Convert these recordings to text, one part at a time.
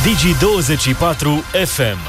Digi24 FM.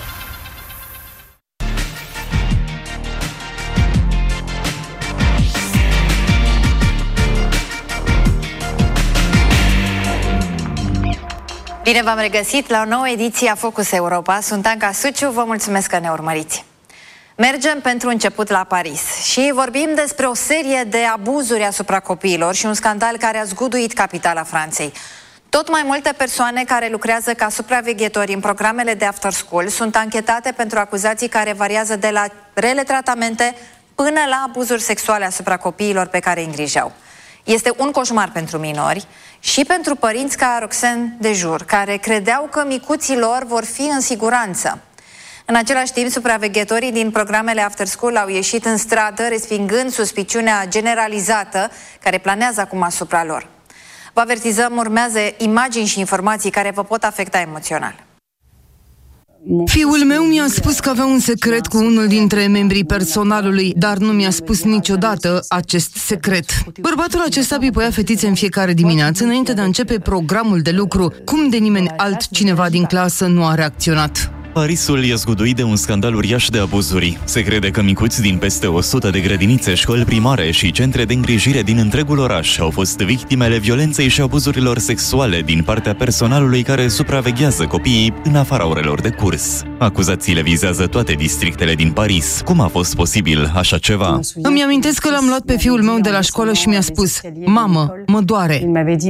Bine v-am regăsit la o nouă ediție a Focus Europa. Sunt Anca Suciu, vă mulțumesc că ne urmăriți. Mergem pentru început la Paris și vorbim despre o serie de abuzuri asupra copiilor și un scandal care a zguduit capitala Franței. Tot mai multe persoane care lucrează ca supraveghetori în programele de after school sunt anchetate pentru acuzații care variază de la rele tratamente până la abuzuri sexuale asupra copiilor pe care îi îngrijeau. Este un coșmar pentru minori și pentru părinți ca Roxane Dejour, care credeau că micuții lor vor fi în siguranță. În același timp, supraveghetorii din programele after school au ieșit în stradă, respingând suspiciunea generalizată care planează acum asupra lor. Vă avertizăm, urmează imagini și informații care vă pot afecta emoțional. Fiul meu mi-a spus că avea un secret cu unul dintre membrii personalului, dar nu mi-a spus niciodată acest secret. Bărbatul acesta pipăia fetițe în fiecare dimineață înainte de a începe programul de lucru. Cum de nimeni altcineva din clasă nu a reacționat? Parisul e zguduit de un scandal uriaș de abuzuri. Se crede că micuți din peste 100 de grădinițe, școli primare și centre de îngrijire din întregul oraș au fost victimele violenței și abuzurilor sexuale din partea personalului care supraveghează copiii în afara orelor de curs. Acuzațiile vizează toate districtele din Paris. Cum a fost posibil așa ceva? Îmi amintesc că l-am luat pe fiul meu de la școală și mi-a spus: "Mamă, mă doare."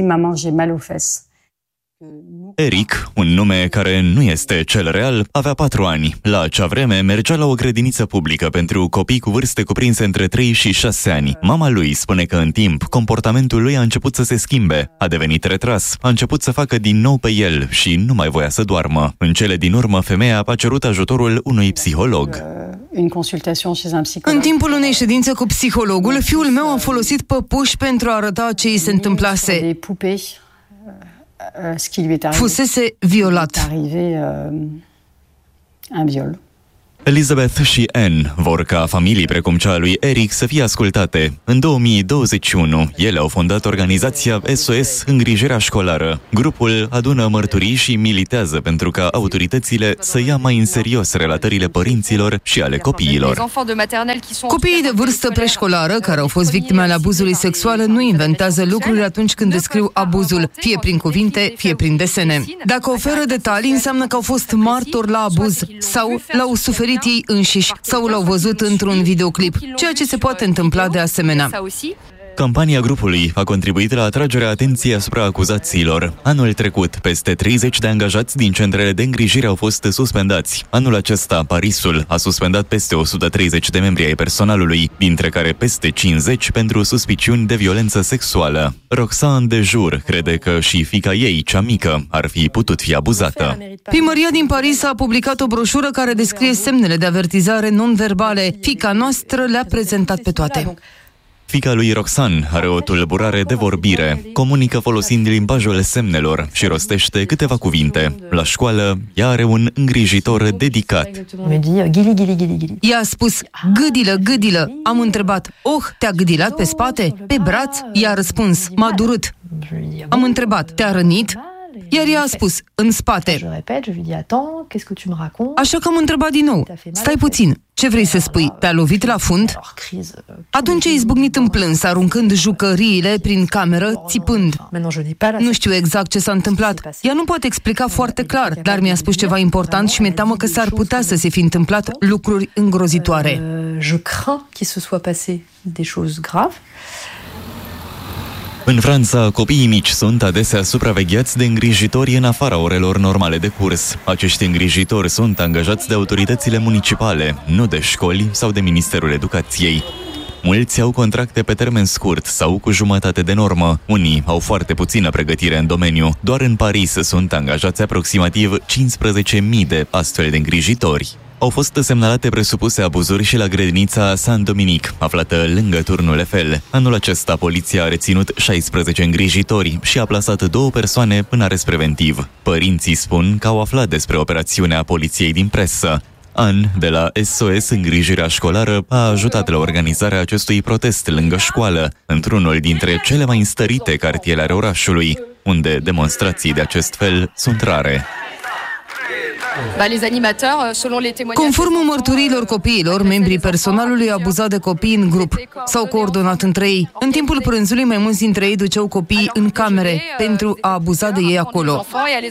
Eric, un nume care nu este cel real, avea 4 ani. La acea vreme mergea la o grădiniță publică pentru copii cu vârste cuprinse între 3 și 6 ani. Mama lui spune că în timp, comportamentul lui a început să se schimbe, a devenit retras, a început să facă din nou pe el și nu mai voia să doarmă. În cele din urmă, femeia a cerut ajutorul unui psiholog. În timpul unei ședințe cu psihologul, fiul meu a folosit păpuși pentru a arăta ce îi se întâmplase. Fusese violat. Elizabeth și Anne vor ca familii precum cea a lui Eric să fie ascultate. În 2021, ele au fondat organizația SOS Îngrijirea Școlară. Grupul adună mărturii și militează pentru ca autoritățile să ia mai în serios relatările părinților și ale copiilor. Copiii de vârstă preșcolară care au fost victime ale abuzului sexual nu inventează lucruri atunci când descriu abuzul, fie prin cuvinte, fie prin desene. Dacă oferă detalii, înseamnă că au fost martori la abuz sau l-au suferit ei înșiși sau l-au văzut într-un videoclip, ceea ce se poate întâmpla de asemenea. Campania grupului a contribuit la atragerea atenției asupra acuzațiilor. Anul trecut, peste 30 de angajați din centrele de îngrijire au fost suspendați. Anul acesta, Parisul a suspendat peste 130 de membri ai personalului, dintre care peste 50 pentru suspiciuni de violență sexuală. Roxane Dejour crede că și fiica ei, cea mică, ar fi putut fi abuzată. Primăria din Paris a publicat o broșură care descrie semnele de avertizare non-verbale. Fiica noastră le-a prezentat pe toate. Fiica lui Roxane are o tulburare de vorbire, comunică folosind limbajul semnelor și rostește câteva cuvinte. La școală, ea are un îngrijitor dedicat. Ea a spus: "Gâdilă, gâdilă." Am întrebat: "Oh, te-a gâdilat pe spate? Pe braț?" Ea a răspuns: "M-a durut." Am întrebat: "Te-a rănit?" Iar ea a spus: "În spate." Așa că am întrebat din nou: "Stai puțin, ce vrei să spui? Te-a lovit la fund?" Atunci a izbucnit în plâns, aruncând jucăriile prin cameră, țipând. Nu știu exact ce s-a întâmplat. Ea nu poate explica foarte clar, dar mi-a spus ceva important și mi-e teamă că s-ar putea să se fi întâmplat lucruri îngrozitoare. În Franța, copiii mici sunt adesea supravegheați de îngrijitori în afara orelor normale de curs. Acești îngrijitori sunt angajați de autoritățile municipale, nu de școli sau de Ministerul Educației. Mulți au contracte pe termen scurt sau cu jumătate de normă. Unii au foarte puțină pregătire în domeniu. Doar în Paris sunt angajați aproximativ 15.000 de astfel de îngrijitori. Au fost semnalate presupuse abuzuri și la grădinița Saint-Dominique, aflată lângă turnul Eiffel. Anul acesta, poliția a reținut 16 îngrijitori și a plasat 2 persoane în arest preventiv. Părinții spun că au aflat despre operațiunea poliției din presă. Anne, de la SOS Îngrijirea Școlară, a ajutat la organizarea acestui protest lângă școală, într-unul dintre cele mai înstărite cartiere ale orașului, unde demonstrații de acest fel sunt rare. Conform mărturiilor copiilor, membrii personalului abuzat de copii în grup s-au coordonat între ei. În timpul prânzului, mai mulți dintre ei duceau copiii în camere pentru a abuza de ei acolo.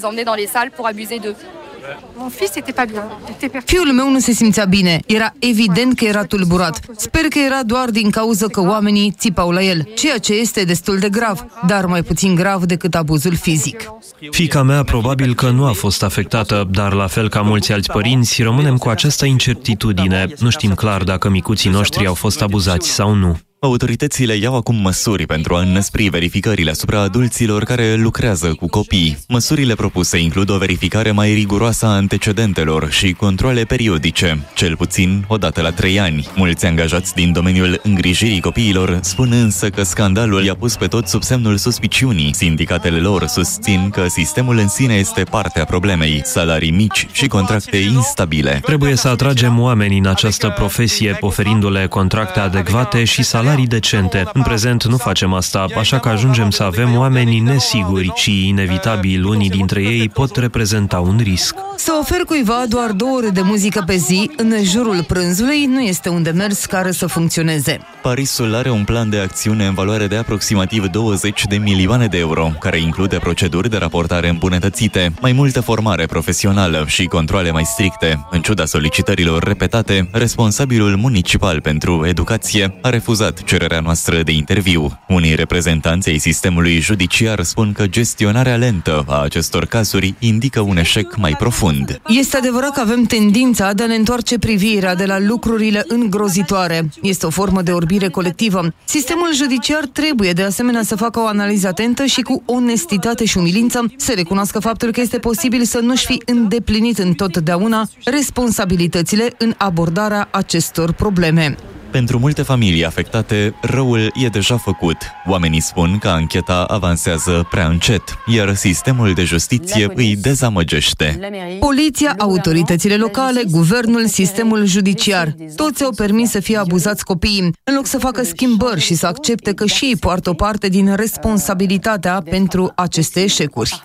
Fiul meu nu se simțea bine. Era evident că era tulburat. Sper că era doar din cauza că oamenii țipau la el, ceea ce este destul de grav, dar mai puțin grav decât abuzul fizic. Fiica mea probabil că nu a fost afectată, dar la fel ca mulți alți părinți, rămânem cu această incertitudine. Nu știm clar dacă micuții noștri au fost abuzați sau nu. Autoritățile iau acum măsuri pentru a înnăspri verificările asupra adulților care lucrează cu copii. Măsurile propuse includ o verificare mai riguroasă a antecedentelor și controale periodice, cel puțin o dată la 3 ani. Mulți angajați din domeniul îngrijirii copiilor spun însă că scandalul i-a pus pe toți sub semnul suspiciunii. Sindicatele lor susțin că sistemul în sine este parte a problemei, salarii mici și contracte instabile. Trebuie să atragem oameni în această profesie, oferindu-le contracte adecvate și salarii decente. În prezent nu facem asta, așa că ajungem să avem oameni nesiguri și, inevitabil, unii dintre ei pot reprezenta un risc. Să ofer cuiva doar 2 ore de muzică pe zi în jurul prânzului nu este un demers care să funcționeze. Parisul are un plan de acțiune în valoare de aproximativ 20 de milioane de euro, care include proceduri de raportare îmbunătățite, mai multă formare profesională și controale mai stricte. În ciuda solicitărilor repetate, responsabilul municipal pentru educație a refuzat cererea noastră de interviu. Unii reprezentanți ai sistemului judiciar spun că gestionarea lentă a acestor cazuri indică un eșec mai profund. Este adevărat că avem tendința de a ne întoarce privirea de la lucrurile îngrozitoare. Este o formă de orbire colectivă. Sistemul judiciar trebuie de asemenea să facă o analiză atentă și cu onestitate și umilință să recunoască faptul că este posibil să nu-și fi îndeplinit întotdeauna responsabilitățile în abordarea acestor probleme. Pentru multe familii afectate, răul e deja făcut. Oamenii spun că ancheta avansează prea încet, iar sistemul de justiție îi dezamăgește. Poliția, autoritățile locale, guvernul, sistemul judiciar, toți au permis să fie abuzați copiii, în loc să facă schimbări și să accepte că și ei poartă o parte din responsabilitatea pentru aceste eșecuri.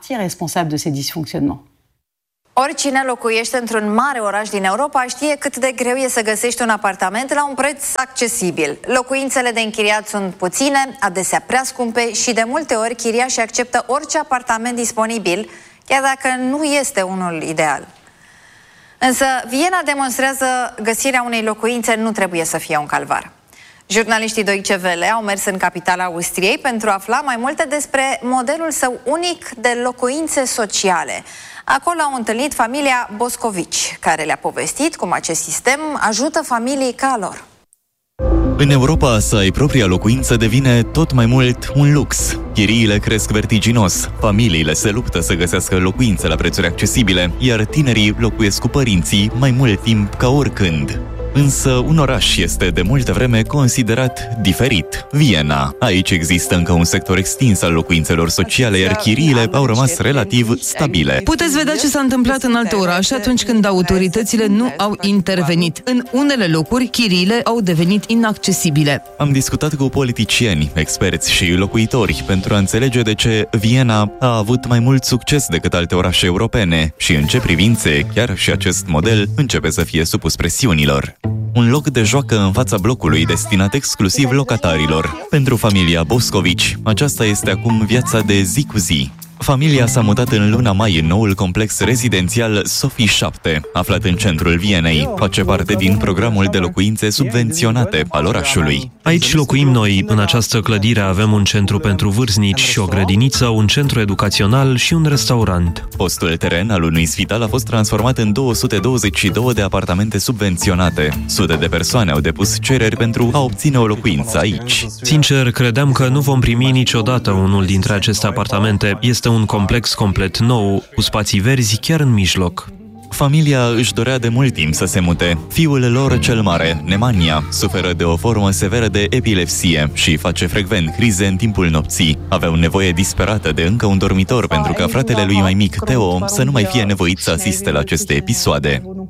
Oricine locuiește într-un mare oraș din Europa știe cât de greu e să găsești un apartament la un preț accesibil. Locuințele de închiriat sunt puține, adesea prea scumpe și de multe ori chiriașii acceptă orice apartament disponibil, chiar dacă nu este unul ideal. Însă Viena demonstrează găsirea unei locuințe nu trebuie să fie un calvar. Jurnaliștii Deutsche Welle au mers în capitala Austriei pentru a afla mai multe despre modelul său unic de locuințe sociale. Acolo au întâlnit familia Boscovici, care le-a povestit cum acest sistem ajută familii ca a lor. În Europa, să ai propria locuință devine tot mai mult un lux. Chiriile cresc vertiginos, familiile se luptă să găsească locuințe la prețuri accesibile, iar tinerii locuiesc cu părinții mai mult timp ca oricând. Însă un oraș este de multă vreme considerat diferit, Viena. Aici există încă un sector extins al locuințelor sociale, iar chiriile au rămas relativ stabile. Puteți vedea ce s-a întâmplat în alte orașe atunci când autoritățile nu au intervenit. În unele locuri, chiriile au devenit inaccesibile. Am discutat cu politicieni, experți și locuitori pentru a înțelege de ce Viena a avut mai mult succes decât alte orașe europene și în ce privințe chiar și acest model începe să fie supus presiunilor. Un loc de joacă în fața blocului destinat exclusiv locatarilor. Pentru familia Boscovici, aceasta este acum viața de zi cu zi. Familia s-a mutat în luna mai în noul complex rezidențial Sophie 7, aflat în centrul Vienei. Face parte din programul de locuințe subvenționate al orașului. Aici locuim noi. În această clădire avem un centru pentru vârstnici, o grădiniță, un centru educațional și un restaurant. Fostul teren al unui spital a fost transformat în 222 de apartamente subvenționate. Sute de persoane au depus cereri pentru a obține o locuință aici. Sincer, credeam că nu vom primi niciodată unul dintre aceste apartamente. Este un complex complet nou, cu spații verzi chiar în mijloc. Familia își dorea de mult timp să se mute. Fiul lor cel mare, Nemanja, suferă de o formă severă de epilepsie și face frecvent crize în timpul nopții. Aveau nevoie disperată de încă un dormitor pentru ca fratele lui mai mic, Theo, să nu mai fie nevoit să asiste la aceste episoade.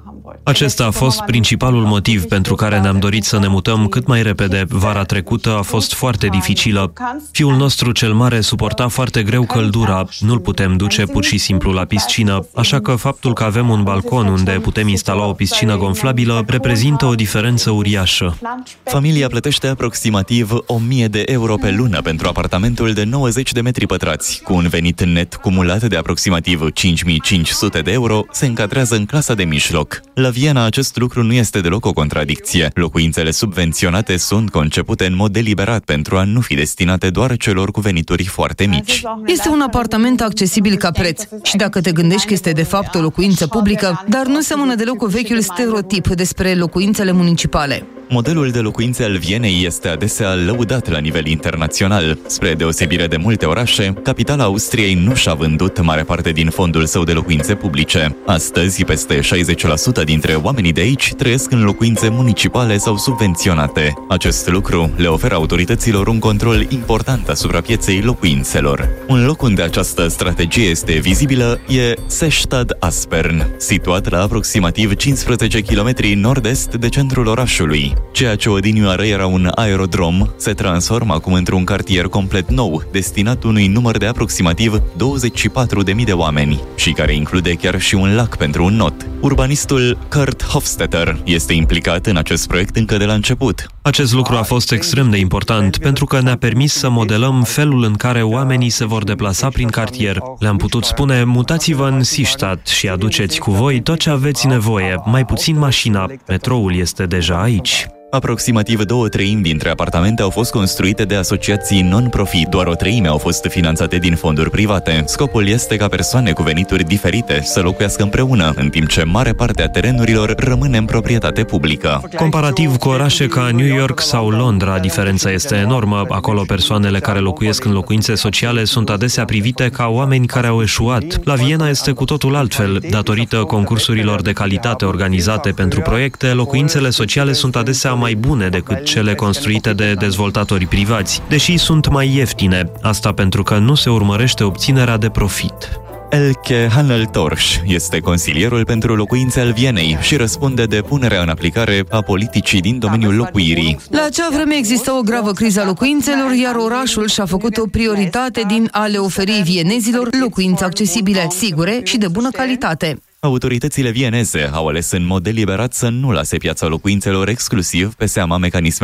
Acesta a fost principalul motiv pentru care ne-am dorit să ne mutăm cât mai repede. Vara trecută a fost foarte dificilă. Fiul nostru cel mare suporta foarte greu căldura. Nu-l putem duce pur și simplu la piscină, așa că faptul că avem un balcon unde putem instala o piscină gonflabilă reprezintă o diferență uriașă. Familia plătește aproximativ 1.000 de euro pe lună pentru apartamentul de 90 de metri pătrați. Cu un venit net cumulat de aproximativ 5.500 de euro, se încadrează în clasa de mijloc. La Viena acest lucru nu este deloc o contradicție. Locuințele subvenționate sunt concepute în mod deliberat pentru a nu fi destinate doar celor cu venituri foarte mici. Este un apartament accesibil ca preț și dacă te gândești că este de fapt o locuință publică, dar nu seamănă deloc cu vechiul stereotip despre locuințele municipale. Modelul de locuințe al Vienei este adesea lăudat la nivel internațional. Spre deosebire de multe orașe, capitala Austriei nu și-a vândut mare parte din fondul său de locuințe publice. Astăzi, peste 60% dintre oamenii de aici trăiesc în locuințe municipale sau subvenționate. Acest lucru le oferă autorităților un control important asupra pieței locuințelor. Un loc unde această strategie este vizibilă e Seestadt-Aspern, situat la aproximativ 15 km nord-est de centrul orașului. Ceea ce odinioară era un aerodrom se transformă acum într-un cartier complet nou, destinat unui număr de aproximativ 24.000 de oameni și care include chiar și un lac pentru un not. Urbanistul Kurt Hofstetter este implicat în acest proiect încă de la început. Acest lucru a fost extrem de important pentru că ne-a permis să modelăm felul în care oamenii se vor deplasa prin cartier. Le-am putut spune, mutați-vă în Seestadt și aduceți cu voi tot ce aveți nevoie, mai puțin mașina. Metroul este deja aici. Aproximativ 2/3 dintre apartamente au fost construite de asociații non-profit, doar 1/3 au fost finanțate din fonduri private. Scopul este ca persoane cu venituri diferite să locuiască împreună, în timp ce mare parte a terenurilor rămâne în proprietate publică. Comparativ cu orașe ca New York sau Londra, diferența este enormă. Acolo persoanele care locuiesc în locuințe sociale sunt adesea privite ca oameni care au eșuat. La Viena este cu totul altfel. Datorită concursurilor de calitate organizate pentru proiecte, locuințele sociale sunt adesea mai bune decât cele construite de dezvoltatori privați, deși sunt mai ieftine. Asta pentru că nu se urmărește obținerea de profit. Elke Hanel-Torsch este consilierul pentru locuințe al Vienei și răspunde de punerea în aplicare a politicii din domeniul locuirii. La acea vreme exista o gravă criză a locuințelor, iar orașul și-a făcut o prioritate din a le oferi vienezilor locuințe accesibile, sigure și de bună calitate. Autoritățile vieneze au ales în mod deliberat să nu lase piața locuințelor exclusiv pe seama mecanismelor